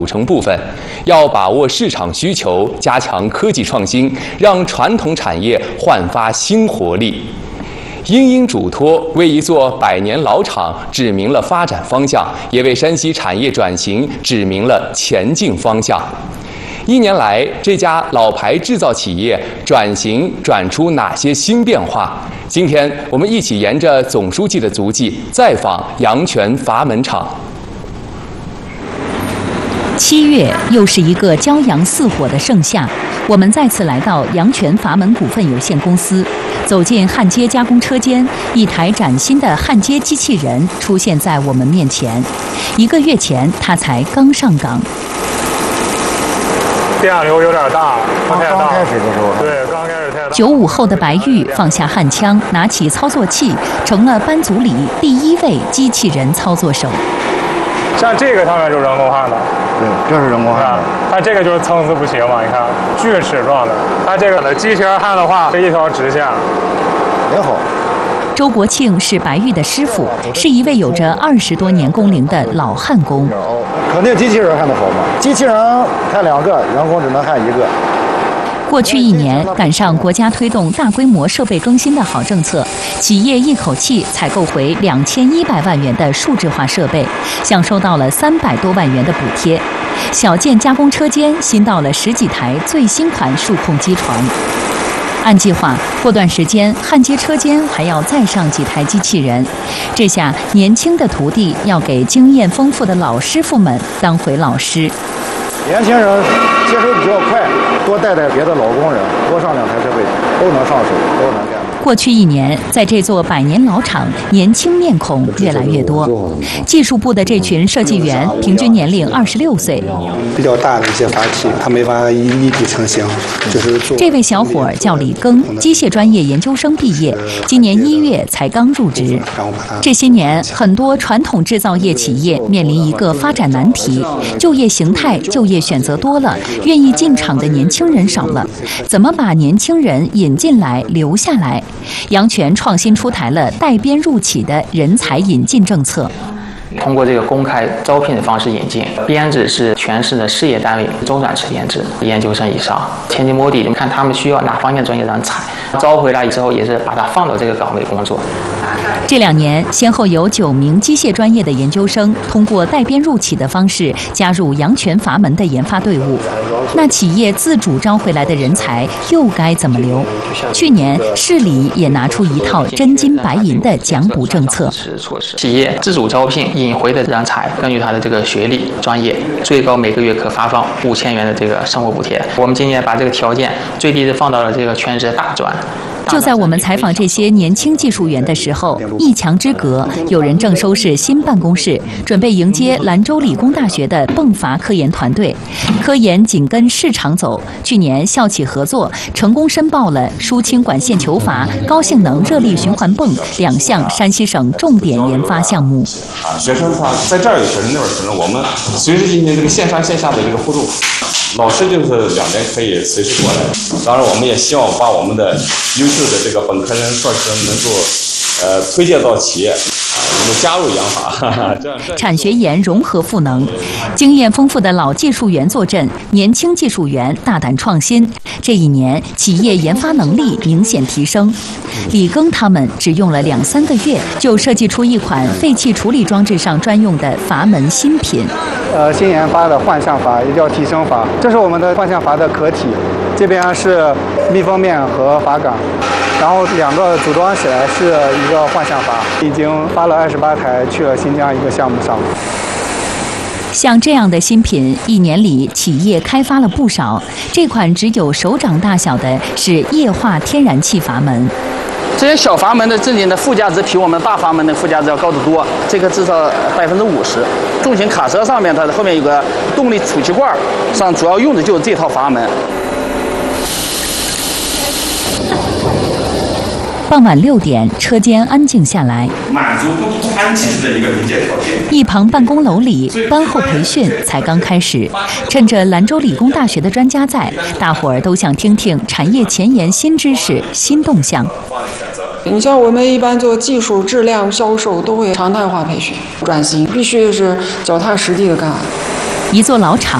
组成部分，要把握市场需求，加强科技创新，让传统产业焕发新活力。殷殷嘱托为一座100年老厂指明了发展方向，也为山西产业转型指明了前进方向。1年来，这家老牌制造企业转型转出哪些新变化？今天我们一起沿着总书记的足迹，再访阳泉阀门厂。 7月又是一个骄阳似火的盛夏，我们再次来到阳泉阀门股份有限公司，走进焊接加工车间，一台崭新的焊接机器人出现在我们面前。1个月前，它才刚上岗。 电流有点大，不太大。 刚开始的时候， 对，刚开始太大。 95后的白玉放下焊枪，拿起操作器，成了班组里第1位机器人操作手。 像这个上面就是人工焊的， 对，这是人工焊的。 它这个就是参差不齐嘛，你看锯齿状的。它这个机器人焊的话是一条直线， 也好。 周国庆是白玉的师傅，是一位有着20多年工龄的老焊工。 肯定机器人焊得好嘛，机器人焊2个，人工只能焊1个。 过去1年，赶上国家推动大规模设备更新的好政策，企业一口气采购回2100万元的数字化设备，享受到了300多万元的补贴。小件加工车间新到了10几台最新款数控机床。按计划，过段时间焊接车间还要再上几台机器人。这下年轻的徒弟要给经验丰富的老师傅们当回老师。 年轻人接手比较快，多带带别的老工人，多上2台设备，都能上手，都能干。 过去1年，在这座100年老厂，年轻面孔越来越多。技术部的这群设计员平均年龄26岁。 比较大的一些阀体，他没法一体成型，就是做。 这位小伙叫李庚，机械专业研究生毕业，今年1月才刚入职。这些年，很多传统制造业企业面临一个发展难题：就业形态、就业选择多了，愿意进厂的年轻人少了。怎么把年轻人引进来、留下来？阳泉创新出台了带编入企的人才引进政策。 通过这个公开招聘的方式引进，编制是全市的事业单位周转制编制，研究生以上，前期摸底，看他们需要哪方面专业人才，招回来之后也是把他放到这个岗位工作。 这2年，先后有9名机械专业的研究生通过带编入企的方式加入阳泉阀门的研发队伍。那企业自主招回来的人才又该怎么留？去年市里也拿出一套真金白银的奖补政策。 企业自主招聘引回的人才，根据他的这个学历、专业，最高每个月可发放5000元的这个生活补贴。我们今年把这个条件最低的放到了这个全市大专。 就在我们采访这些年轻技术员的时候，一墙之隔，有人正收拾新办公室，准备迎接兰州理工大学的泵阀科研团队。科研紧跟市场走，去年校企合作成功申报了输氢管线球阀、高性能热力循环泵2项山西省重点研发项目。 学生他在这儿有学生，那儿有学生，我们随时进行这个线上线下的这个互动。 老师就是2边可以随时过来，当然我们也希望把我们的优秀的这个本科生、硕士生能够推荐到企业，能够加入阳阀。 产学研融合赋能，经验丰富的老技术员坐镇，年轻技术员大胆创新。这1年，企业研发能力明显提升。李庚他们只用了2、3个月，就设计出一款废气处理装置上专用的阀门新品。 新研发的幻象阀也叫提升阀，这是我们的幻象阀的壳体，这边是密封面和阀杆，然后2个组装起来是一个幻象阀，已经发了28台去了新疆一个项目上。 像这样的新品，1年里企业开发了不少。这款只有手掌大小的是液化天然气阀门。 这些小阀门的正经的附加值比我们大阀门的附加值要高得多，这个至少50%。重型卡车上面它的后面有个动力储气罐，上主要用的就是这套阀门。 傍晚6点，车间安静下来， 满足不安极致的一个临界条件。 一旁办公楼里，班后培训才刚开始。趁着兰州理工大学的专家在，大伙儿都想听听产业前沿新知识、新动向。 你像我们一般做技术、质量、销售都会常态化培训，转型必须是脚踏实地的干。 一座老厂